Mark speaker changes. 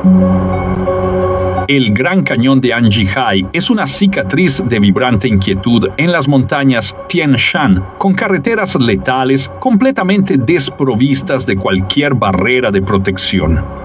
Speaker 1: El Gran Cañón de Anjihai es una cicatriz de vibrante inquietud en las montañas Tian Shan, con carreteras letales completamente desprovistas de cualquier barrera de protección.